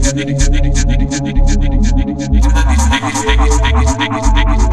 Sticky, sticky, sticky, sticky, sticky, sticky, sticky, sticky, sticky, sticky, sticky, sticky, sticky, sticky, sticky.